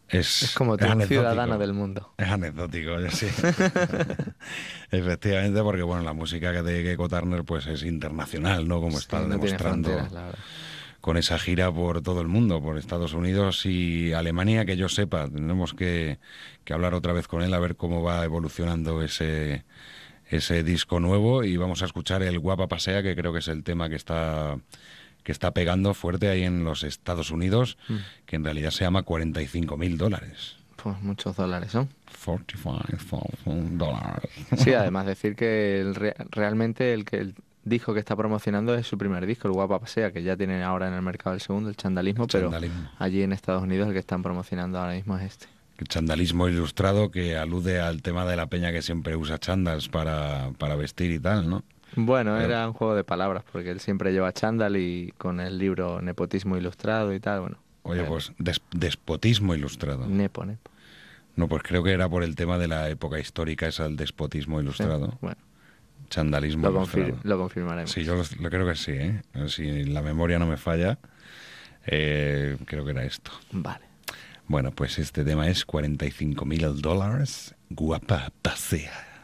Es Es como tú, es un ciudadano anecdótico. del mundo. Es anecdótico, sí. Efectivamente, porque bueno, la música de Gecko Turner pues es internacional, ¿no? Como Sí, está no tiene demostrando fronteras, la verdad. con esa gira por todo el mundo, por Estados Unidos y Alemania, que yo sepa. Tendremos que hablar otra vez con él a ver cómo va evolucionando ese disco nuevo y vamos a escuchar el Guapa Pasea, que creo que es el tema que está pegando fuerte ahí en los Estados Unidos, Mm. que en realidad se llama $45.000. Pues muchos dólares son. $45,000. Sí, además decir que realmente el disco que está promocionando es su primer disco, el Guapa Pasea, que ya tienen ahora en el mercado el segundo, el El Chandalismo, pero chandalismo. allí en Estados Unidos el que están promocionando ahora mismo es este. El chandalismo ilustrado que alude al tema de la peña que siempre usa chandas para vestir y tal, ¿no? Bueno, Pero, era un juego de palabras, porque él siempre lleva chándal y con el libro Nepotismo Ilustrado y tal, bueno, oye, eh, pues despotismo ilustrado. Nepo. No, pues creo que era por el tema de la época histórica, es el despotismo Sí, ilustrado. bueno, Chandalismo ilustrado. lo confirmaremos. Sí, yo lo creo que sí, ¿eh? Si la memoria no me falla, creo que era esto. Vale. Bueno, pues este tema es $45,000. Guapa pasea.